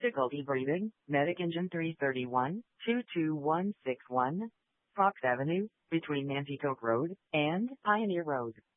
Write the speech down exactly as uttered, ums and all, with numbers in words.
Difficulty breathing. Medic engine three thirty-one, two two one six one, Fox Avenue, between Nanticoke Road and Pioneer Road.